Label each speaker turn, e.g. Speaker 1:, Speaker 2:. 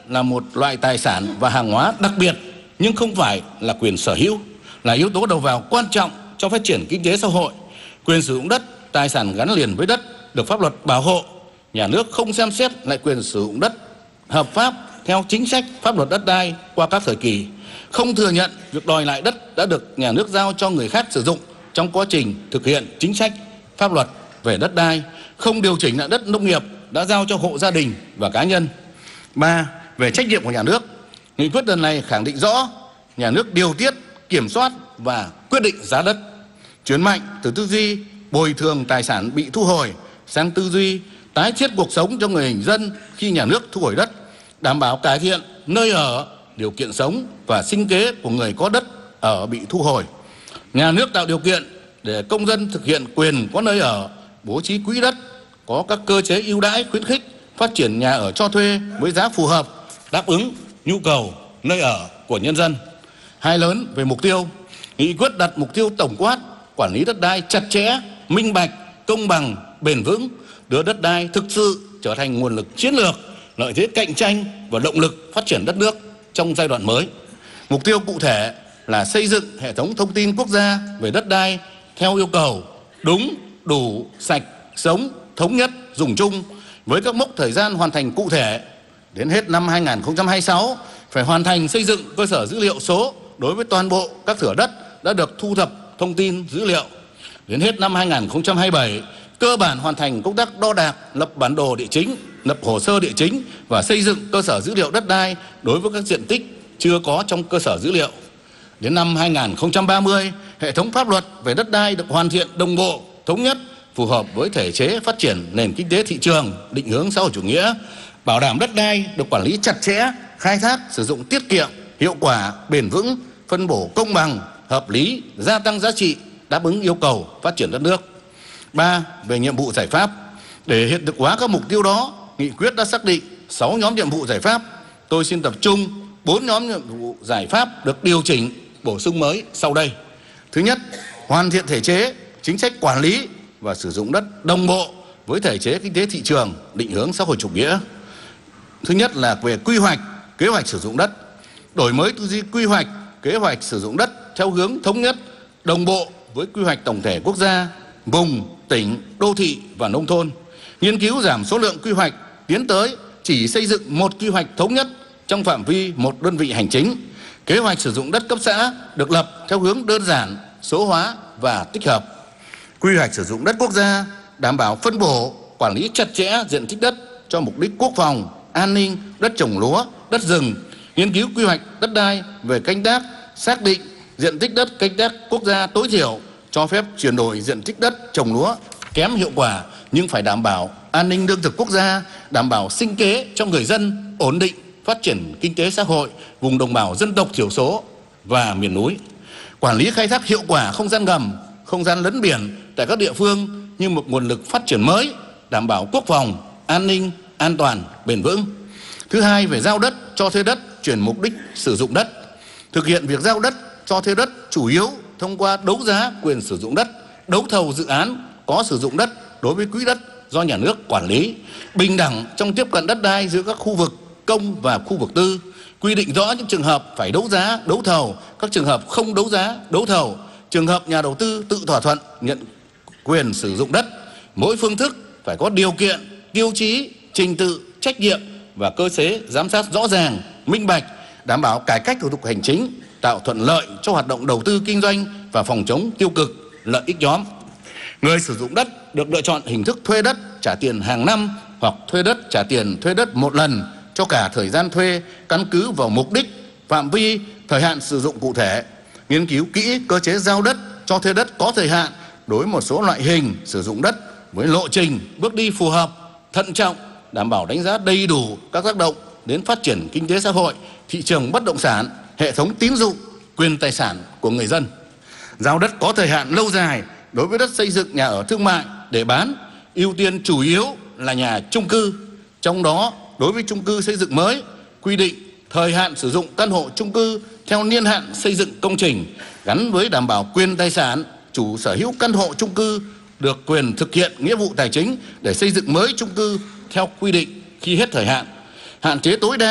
Speaker 1: là một loại tài sản và hàng hóa đặc biệt, nhưng không phải là quyền sở hữu, là yếu tố đầu vào quan trọng cho phát triển kinh tế xã hội. Quyền sử dụng đất, tài sản gắn liền với đất được pháp luật bảo hộ. Nhà nước không xem xét lại quyền sử dụng đất hợp pháp theo chính sách pháp luật đất đai qua các thời kỳ, không thừa nhận việc đòi lại đất đã được nhà nước giao cho người khác sử dụng trong quá trình thực hiện chính sách pháp luật về đất đai, không điều chỉnh lại đất nông nghiệp đã giao cho hộ gia đình và cá nhân. 3. Về trách nhiệm của nhà nước, nghị quyết lần này khẳng định rõ nhà nước điều tiết, kiểm soát và quyết định giá đất, chuyển mạnh từ tư duy bồi thường tài sản bị thu hồi sang tư duy tái thiết cuộc sống cho người dân khi nhà nước thu hồi đất, đảm bảo cải thiện nơi ở, điều kiện sống và sinh kế của người có đất ở bị thu hồi. Nhà nước tạo điều kiện để công dân thực hiện quyền có nơi ở, bố trí quỹ đất, có các cơ chế ưu đãi khuyến khích phát triển nhà ở cho thuê với giá phù hợp, đáp ứng nhu cầu nơi ở của nhân dân. Hai lớn về mục tiêu, nghị quyết đặt mục tiêu tổng quát quản lý đất đai chặt chẽ, minh bạch, công bằng, bền vững, đưa đất đai thực sự trở thành nguồn lực chiến lược, lợi thế cạnh tranh và động lực phát triển đất nước trong giai đoạn mới. Mục tiêu cụ thể là xây dựng hệ thống thông tin quốc gia về đất đai theo yêu cầu đúng, đủ, sạch, sống, thống nhất, dùng chung, với các mốc thời gian hoàn thành cụ thể. Đến hết năm 2026 phải hoàn thành xây dựng cơ sở dữ liệu số đối với toàn bộ các thửa đất đã được thu thập thông tin dữ liệu. Đến hết năm 2027 cơ bản hoàn thành công tác đo đạc, lập bản đồ địa chính, lập hồ sơ địa chính và xây dựng cơ sở dữ liệu đất đai đối với các diện tích chưa có trong cơ sở dữ liệu. Đến năm 2030, hệ thống pháp luật về đất đai được hoàn thiện đồng bộ, thống nhất, phù hợp với thể chế phát triển nền kinh tế thị trường, định hướng xã hội chủ nghĩa, bảo đảm đất đai được quản lý chặt chẽ, khai thác, sử dụng tiết kiệm, hiệu quả, bền vững, phân bổ công bằng, hợp lý, gia tăng giá trị, đáp ứng yêu cầu phát triển đất nước. 3. Về nhiệm vụ giải pháp, để hiện thực hóa các mục tiêu đó, nghị quyết đã xác định 6 nhóm nhiệm vụ giải pháp. Tôi xin tập trung 4 nhóm nhiệm vụ giải pháp được điều chỉnh, bổ sung mới sau đây. Thứ nhất, hoàn thiện thể chế, chính sách quản lý và sử dụng đất đồng bộ với thể chế kinh tế thị trường, định hướng xã hội chủ nghĩa. Thứ nhất là về quy hoạch, kế hoạch sử dụng đất, đổi mới tư duy quy hoạch, kế hoạch sử dụng đất theo hướng thống nhất, đồng bộ với quy hoạch tổng thể quốc gia, vùng, tỉnh, đô thị và nông thôn. Nghiên cứu giảm số lượng quy hoạch, tiến tới chỉ xây dựng một quy hoạch thống nhất trong phạm vi một đơn vị hành chính. Kế hoạch sử dụng đất cấp xã được lập theo hướng đơn giản, số hóa và tích hợp. Quy hoạch sử dụng đất quốc gia đảm bảo phân bổ, quản lý chặt chẽ diện tích đất cho mục đích quốc phòng, an ninh, đất trồng lúa, đất rừng. Nghiên cứu quy hoạch đất đai về canh tác, xác định diện tích đất canh tác quốc gia tối thiểu, cho phép chuyển đổi diện tích đất trồng lúa kém hiệu quả nhưng phải đảm bảo an ninh lương thực quốc gia, đảm bảo sinh kế cho người dân, ổn định phát triển kinh tế xã hội vùng đồng bào dân tộc thiểu số và miền núi. Quản lý khai thác hiệu quả không gian ngầm, không gian lấn biển tại các địa phương như một nguồn lực phát triển mới, đảm bảo quốc phòng, an ninh, an toàn, bền vững. Thứ hai, về giao đất, cho thuê đất, chuyển mục đích sử dụng đất. Thực hiện việc giao đất, cho thuê đất chủ yếu thông qua đấu giá quyền sử dụng đất, đấu thầu dự án có sử dụng đất đối với quỹ đất do nhà nước quản lý, bình đẳng trong tiếp cận đất đai giữa các khu vực công và khu vực tư, quy định rõ những trường hợp phải đấu giá, đấu thầu, các trường hợp không đấu giá, đấu thầu, trường hợp nhà đầu tư tự thỏa thuận nhận quyền sử dụng đất. Mỗi phương thức phải có điều kiện, tiêu chí, trình tự, trách nhiệm và cơ chế giám sát rõ ràng, minh bạch, đảm bảo cải cách thủ tục hành chính, tạo thuận lợi cho hoạt động đầu tư kinh doanh và phòng chống tiêu cực, lợi ích nhóm. Người sử dụng đất được lựa chọn hình thức thuê đất trả tiền hàng năm hoặc thuê đất trả tiền thuê đất một lần cho cả thời gian thuê, căn cứ vào mục đích, phạm vi, thời hạn sử dụng cụ thể. Nghiên cứu kỹ cơ chế giao đất, cho thuê đất có thời hạn đối với một số loại hình sử dụng đất với lộ trình, bước đi phù hợp, thận trọng, đảm bảo đánh giá đầy đủ các tác động đến phát triển kinh tế xã hội, thị trường bất động sản, hệ thống tín dụng, quyền tài sản của người dân. Giao đất có thời hạn lâu dài đối với đất xây dựng nhà ở thương mại để bán, ưu tiên chủ yếu là nhà chung cư. Trong đó, đối với chung cư xây dựng mới, quy định thời hạn sử dụng căn hộ chung cư theo niên hạn xây dựng công trình, gắn với đảm bảo quyền tài sản. Chủ sở hữu căn hộ chung cư được quyền thực hiện nghĩa vụ tài chính để xây dựng mới chung cư theo quy định khi hết thời hạn. Hạn chế tối đa